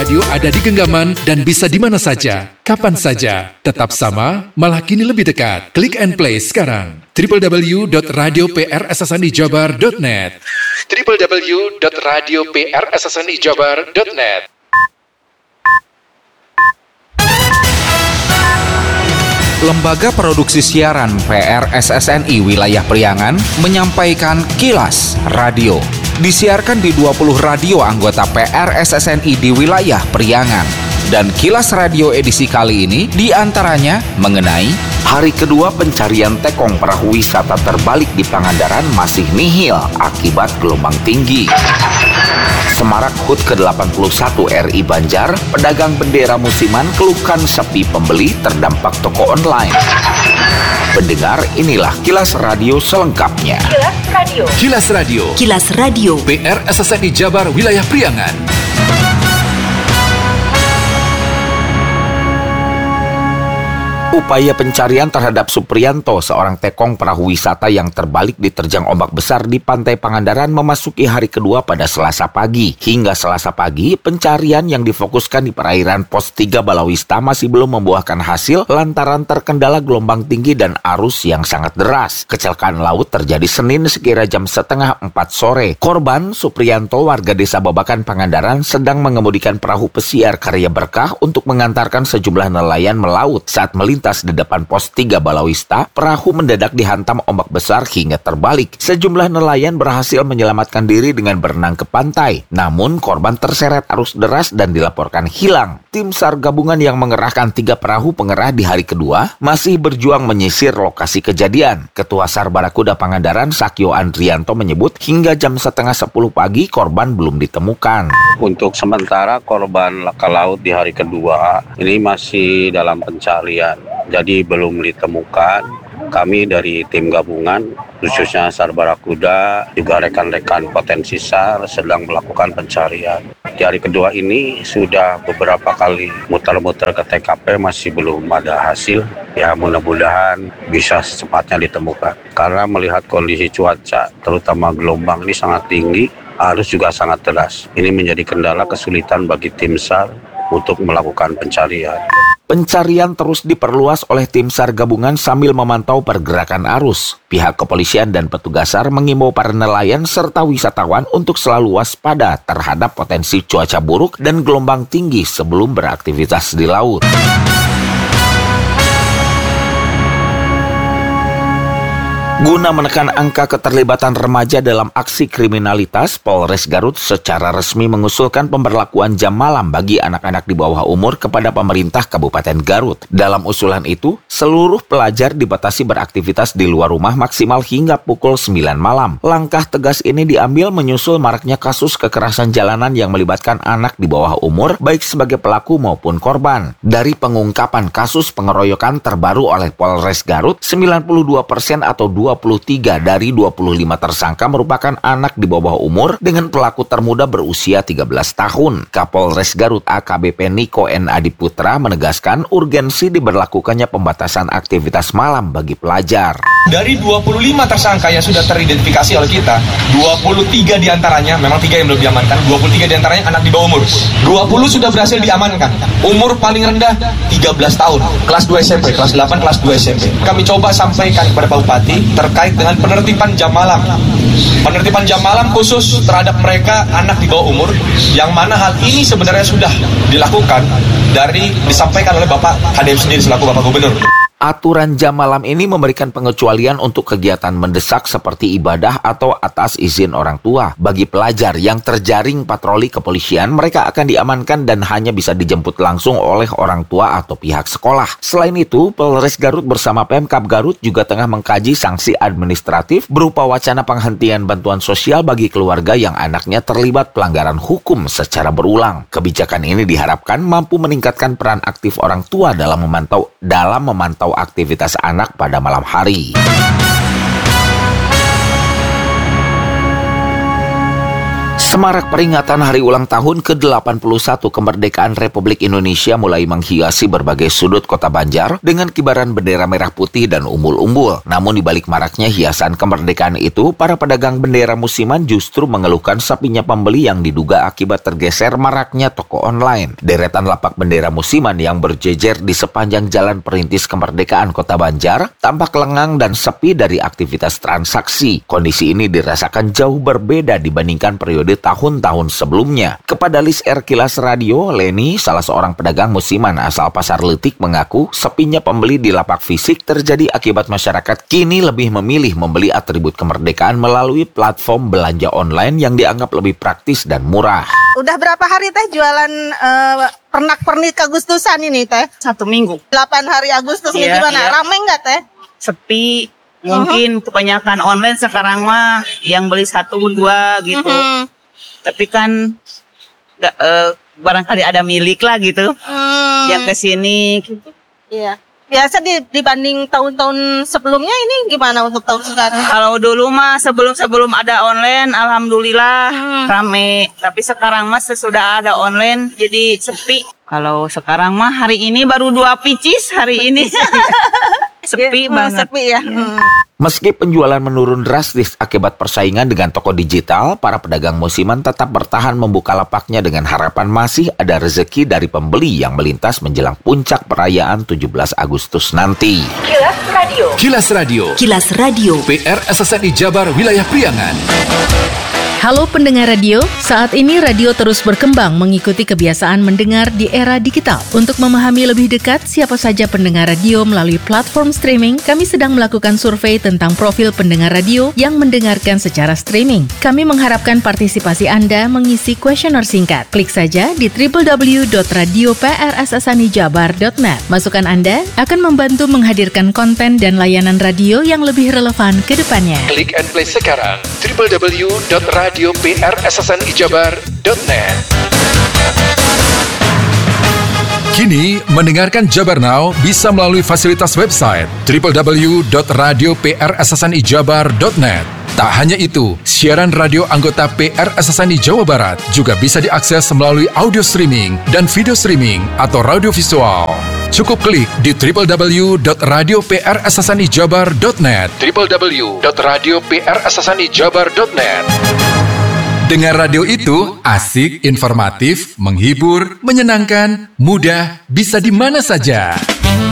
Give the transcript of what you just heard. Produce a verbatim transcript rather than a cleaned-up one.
radio ada di genggaman dan bisa di mana saja, kapan saja. Tetap sama, malah kini lebih dekat. Klik and play sekarang. w w w dot radio p r s s n i jabar dot net w w w dot radio p r s s n i jabar dot net. Lembaga Produksi Siaran P R S S N I Wilayah Priangan menyampaikan Kilas Radio. Disiarkan di dua puluh radio anggota P R S S N I di wilayah Priangan. Dan Kilas Radio edisi kali ini diantaranya mengenai hari kedua pencarian tekong perahu wisata terbalik di Pangandaran masih nihil akibat gelombang tinggi. Semarak H U T ke delapan puluh satu R I Banjar, pedagang bendera musiman keluhkan sepi pembeli terdampak toko online. Pendengar, inilah Kilas Radio selengkapnya. Kilas Radio. Kilas Radio. Kilas Radio. P R S S N I Jabar Wilayah Priangan. Upaya pencarian terhadap Supriyanto, seorang tekong perahu wisata yang terbalik diterjang ombak besar di Pantai Pangandaran memasuki hari kedua pada Selasa pagi. Hingga Selasa pagi, pencarian yang difokuskan di perairan Pos tiga Balawista masih belum membuahkan hasil lantaran terkendala gelombang tinggi dan arus yang sangat deras. Kecelakaan laut terjadi Senin sekira jam setengah empat sore. Korban, Supriyanto, warga desa Babakan Pangandaran, sedang mengemudikan perahu pesiar Karya Berkah untuk mengantarkan sejumlah nelayan melaut. Saat melintas di depan Pos tiga Balawista, perahu mendadak dihantam ombak besar hingga terbalik. Sejumlah nelayan berhasil menyelamatkan diri dengan berenang ke pantai. Namun korban terseret arus deras dan dilaporkan hilang. Tim SAR gabungan yang mengerahkan tiga perahu pengerah di hari kedua masih berjuang menyisir lokasi kejadian. Ketua SAR Barakuda Pangandaran, Sakyo Andrianto, menyebut hingga jam setengah sepuluh pagi korban belum ditemukan. Untuk sementara korban laka laut di hari kedua ini masih dalam pencarian. Jadi belum ditemukan. Kami dari tim gabungan, khususnya SAR Barakuda, juga rekan-rekan potensi SAR sedang melakukan pencarian. Di hari kedua ini sudah beberapa kali muter-muter ke T K P, masih belum ada hasil. Ya mudah-mudahan bisa secepatnya ditemukan. Karena melihat kondisi cuaca, terutama gelombang ini sangat tinggi, arus juga sangat deras. Ini menjadi kendala kesulitan bagi tim SAR untuk melakukan pencarian. Pencarian terus diperluas oleh tim SAR gabungan sambil memantau pergerakan arus. Pihak kepolisian dan petugas SAR mengimbau para nelayan serta wisatawan untuk selalu waspada terhadap potensi cuaca buruk dan gelombang tinggi sebelum beraktivitas di laut. Guna menekan angka keterlibatan remaja dalam aksi kriminalitas, Polres Garut secara resmi mengusulkan pemberlakuan jam malam bagi anak-anak di bawah umur kepada pemerintah Kabupaten Garut. Dalam usulan itu, seluruh pelajar dibatasi beraktivitas di luar rumah maksimal hingga pukul sembilan malam. Langkah tegas ini diambil menyusul maraknya kasus kekerasan jalanan yang melibatkan anak di bawah umur, baik sebagai pelaku maupun korban. Dari pengungkapan kasus pengeroyokan terbaru oleh Polres Garut, sembilan puluh dua persen atau dua puluh tiga dari dua puluh lima tersangka merupakan anak di bawah umur dengan pelaku termuda berusia tiga belas tahun. Kapolres Garut A K B P Niko N Adiputra menegaskan urgensi diberlakukannya pembatasan aktivitas malam bagi pelajar. Dari dua puluh lima tersangka yang sudah teridentifikasi oleh kita, dua puluh tiga diantaranya, memang tiga yang belum diamankan, dua puluh tiga diantaranya anak di bawah umur. dua puluh sudah berhasil diamankan. Umur paling rendah tiga belas tahun, kelas dua S M P, kelas delapan, kelas dua S M P. Kami coba sampaikan kepada Pak Bupati terkait dengan penertiban jam malam. Penertiban jam malam khusus terhadap mereka anak di bawah umur, yang mana hal ini sebenarnya sudah dilakukan dari disampaikan oleh Bapak H D M sendiri selaku Bapak Gubernur. Aturan jam malam ini memberikan pengecualian untuk kegiatan mendesak seperti ibadah atau atas izin orang tua. Bagi pelajar yang terjaring patroli kepolisian, mereka akan diamankan dan hanya bisa dijemput langsung oleh orang tua atau pihak sekolah. Selain itu, Polres Garut bersama Pemkab Garut juga tengah mengkaji sanksi administratif berupa wacana penghentian bantuan sosial bagi keluarga yang anaknya terlibat pelanggaran hukum secara berulang. Kebijakan ini diharapkan mampu meningkatkan peran aktif orang tua dalam memantau dalam memantau aktivitas anak pada malam hari. Semarak peringatan hari ulang tahun ke delapan puluh satu kemerdekaan Republik Indonesia mulai menghiasi berbagai sudut kota Banjar dengan kibaran bendera merah putih dan umbul-umbul. Namun di balik maraknya hiasan kemerdekaan itu, para pedagang bendera musiman justru mengeluhkan sepinya pembeli yang diduga akibat tergeser maraknya toko online. Deretan lapak bendera musiman yang berjejer di sepanjang jalan perintis kemerdekaan kota Banjar tampak lengang dan sepi dari aktivitas transaksi. Kondisi ini dirasakan jauh berbeda dibandingkan periode tahun-tahun sebelumnya. Kepada Lis R Kilas Radio, Leni, salah seorang pedagang musiman asal Pasar Letik, mengaku sepinya pembeli di lapak fisik terjadi akibat masyarakat kini lebih memilih membeli atribut kemerdekaan melalui platform belanja online yang dianggap lebih praktis dan murah. Udah berapa hari teh jualan uh, pernak-pernik Agustusan ini teh? Satu minggu. delapan hari Agustus Iya, gimana? iya. Rame nggak teh? Sepi. Mungkin uh-huh. kebanyakan online sekarang mah yang beli satu dua gitu. Uh-huh. Tapi kan gak, uh, barangkali ada milik lah gitu. Hmm. Yang kesini gitu. Iya. Biasa di, dibanding tahun-tahun sebelumnya ini gimana untuk tahun sekarang? Kalau dulu mah sebelum-sebelum ada online, alhamdulillah hmm. rame. Tapi sekarang mah sesudah ada online jadi sepi. Kalau sekarang mah hari ini baru dua picis hari ini. Sepi ya, banget. Sepi ya. Hmm. Meski penjualan menurun drastis akibat persaingan dengan toko digital, para pedagang musiman tetap bertahan membuka lapaknya dengan harapan masih ada rezeki dari pembeli yang melintas menjelang puncak perayaan tujuh belas Agustus nanti. Kilas Radio. Kilas Radio. Kilas Radio. P R S S N I Jabar Wilayah Priangan. Halo pendengar radio, saat ini radio terus berkembang mengikuti kebiasaan mendengar di era digital. Untuk memahami lebih dekat siapa saja pendengar radio melalui platform streaming, kami sedang melakukan survei tentang profil pendengar radio yang mendengarkan secara streaming. Kami mengharapkan partisipasi Anda mengisi kuesioner singkat. Klik saja di w w w dot radio p r s s n i jabar dot net. Masukan Anda akan membantu menghadirkan konten dan layanan radio yang lebih relevan ke depannya. Klik and play sekarang w w w dot radio p r s s n i jabar dot net. Kini, mendengarkan Jabar Now bisa melalui fasilitas website w w w dot radio p r s s n i jabar dot net. Tak hanya itu, siaran radio anggota P R S S N I Jawa Barat juga bisa diakses melalui audio streaming dan video streaming atau radio visual. Cukup klik di w w w dot radio p r s s n i jabar dot net, w w w dot radio p r s s n i jabar dot net. Dengar radio itu asik, informatif, menghibur, menyenangkan, mudah, bisa di mana saja.